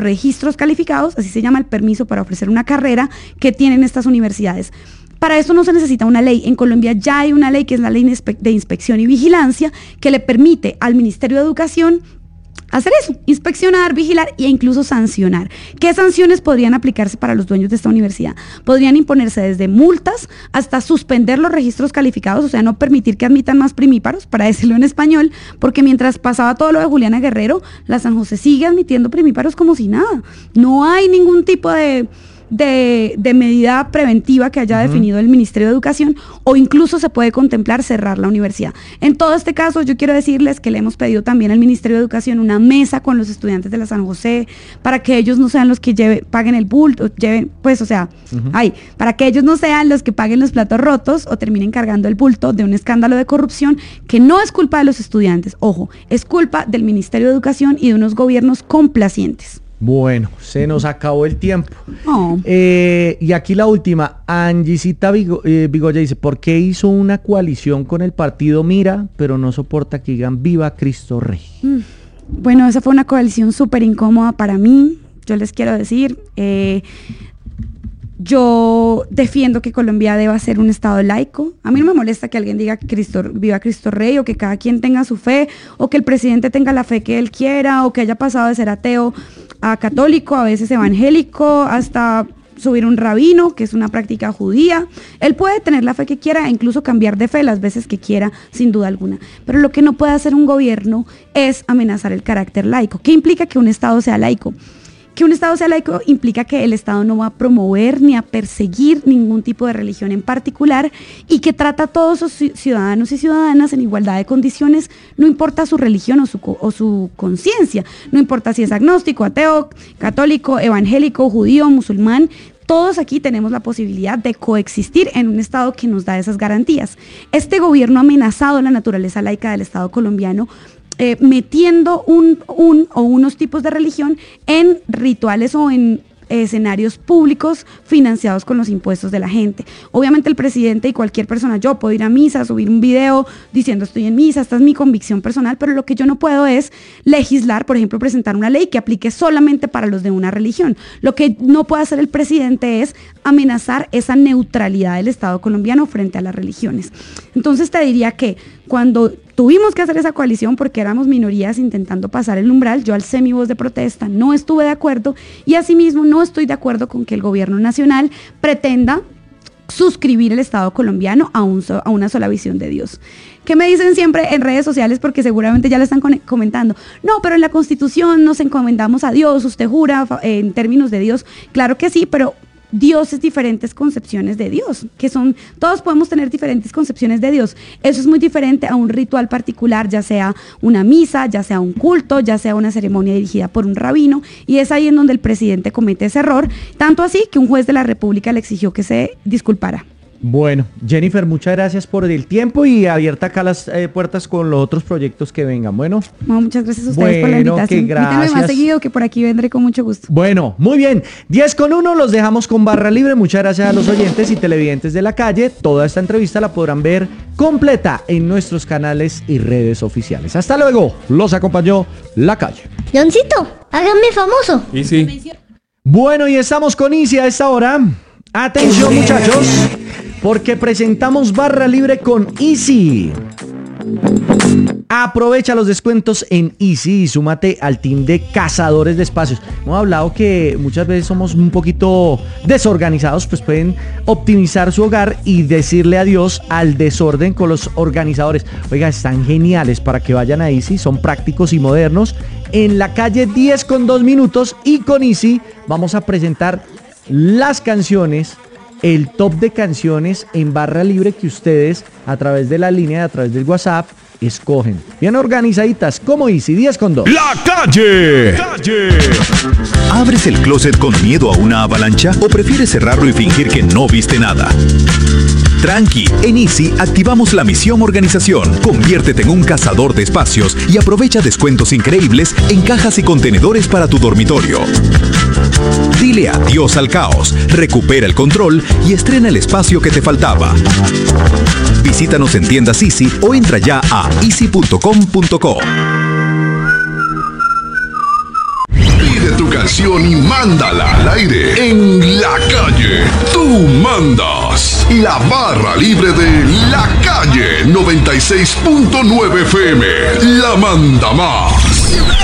registros calificados, así se llama el permiso para ofrecer una carrera que tienen estas universidades. Para esto no se necesita una ley. En Colombia ya hay una ley que es la ley de inspección y vigilancia que le permite al Ministerio de Educación hacer eso, inspeccionar, vigilar e incluso sancionar. ¿Qué sanciones podrían aplicarse para los dueños de esta universidad? Podrían imponerse desde multas hasta suspender los registros calificados, o sea, no permitir que admitan más primíparos, para decirlo en español, porque mientras pasaba todo lo de Juliana Guerrero, la San José sigue admitiendo primíparos como si nada. No hay ningún tipo de medida preventiva que haya definido el Ministerio de Educación, o incluso se puede contemplar cerrar la universidad. En todo este caso, yo quiero decirles que le hemos pedido también al Ministerio de Educación una mesa con los estudiantes de la San José, para que ellos no sean los que paguen el bulto, para que ellos no sean los que paguen los platos rotos o terminen cargando el bulto de un escándalo de corrupción que no es culpa de los estudiantes, ojo, es culpa del Ministerio de Educación y de unos gobiernos complacientes. Bueno, se nos acabó el tiempo. Oh. Y aquí la última, Angisita Vigoya dice, ¿por qué hizo una coalición con el partido Mira, pero no soporta que digan Viva Cristo Rey? Bueno, esa fue una coalición súper incómoda para mí. Yo les quiero decir, yo defiendo que Colombia deba ser un estado laico. A mí no me molesta que alguien diga Viva Cristo Rey, o que cada quien tenga su fe, o que el presidente tenga la fe que él quiera, o que haya pasado de ser ateo a católico, a veces evangélico, hasta subir un rabino, que es una práctica judía. Él puede tener la fe que quiera e incluso cambiar de fe las veces que quiera, sin duda alguna. Pero lo que no puede hacer un gobierno es amenazar el carácter laico. ¿Qué implica que un Estado sea laico? Que un Estado sea laico implica que el Estado no va a promover ni a perseguir ningún tipo de religión en particular, y que trata a todos sus ciudadanos y ciudadanas en igualdad de condiciones, no importa su religión o su conciencia, no importa si es agnóstico, ateo, católico, evangélico, judío, musulmán. Todos aquí tenemos la posibilidad de coexistir en un Estado que nos da esas garantías. Este gobierno ha amenazado la naturaleza laica del Estado colombiano, metiendo unos tipos de religión en rituales o en escenarios públicos financiados con los impuestos de la gente. Obviamente el presidente y cualquier persona, yo puedo ir a misa, subir un video diciendo estoy en misa, esta es mi convicción personal, pero lo que yo no puedo es legislar, por ejemplo, presentar una ley que aplique solamente para los de una religión. Lo que no puede hacer el presidente es amenazar esa neutralidad del Estado colombiano frente a las religiones. Entonces te diría que cuando tuvimos que hacer esa coalición porque éramos minorías intentando pasar el umbral, yo alcé mi voz de protesta, no estuve de acuerdo, y asimismo no estoy de acuerdo con que el gobierno nacional pretenda suscribir el Estado colombiano a una sola visión de Dios. ¿Qué me dicen siempre en redes sociales? Porque seguramente ya lo están comentando. No, pero en la Constitución nos encomendamos a Dios, usted jura en términos de Dios. Claro que sí, pero Dios es diferentes concepciones de Dios, todos podemos tener diferentes concepciones de Dios. Eso es muy diferente a un ritual particular, ya sea una misa, ya sea un culto, ya sea una ceremonia dirigida por un rabino, y es ahí en donde el presidente comete ese error, tanto así que un juez de la República le exigió que se disculpara. Bueno, Jennifer, muchas gracias por el tiempo y abierta acá las puertas con los otros proyectos que vengan. Bueno, muchas gracias a ustedes por la invitación. Invítenme más seguido, que por aquí vendré con mucho gusto. Bueno, muy bien. 10:01, los dejamos con Barra Libre. Muchas gracias a los oyentes y televidentes de La Calle. Toda esta entrevista la podrán ver completa en nuestros canales y redes oficiales. Hasta luego. Los acompañó La Calle. Johncito, háganme famoso. Y sí. Bueno, y estamos con Easy a esta hora. Atención, muchachos, porque presentamos Barra Libre con Easy. Aprovecha los descuentos en Easy y súmate al team de cazadores de espacios. Hemos hablado que muchas veces somos un poquito desorganizados, pues pueden optimizar su hogar y decirle adiós al desorden con los organizadores. Oiga, están geniales para que vayan a Easy, son prácticos y modernos. En la calle 10 con 2 minutos, y con Easy vamos a presentar las canciones, el top de canciones en Barra Libre que ustedes a través de la línea, a través del WhatsApp, escogen. Bien organizaditas, como Easy, 10 con 2. La Calle. ¿Abres el closet con miedo a una avalancha o prefieres cerrarlo y fingir que no viste nada? Tranqui, en Easy activamos la misión organización. Conviértete en un cazador de espacios y aprovecha descuentos increíbles en cajas y contenedores para tu dormitorio. Dile adiós al caos, recupera el control y estrena el espacio que te faltaba. Visítanos en tiendas Easy o entra ya a easy.com.co. Pide tu canción y mándala al aire. En La Calle, tú mandas. La barra libre de La Calle 96.9 FM. La manda más.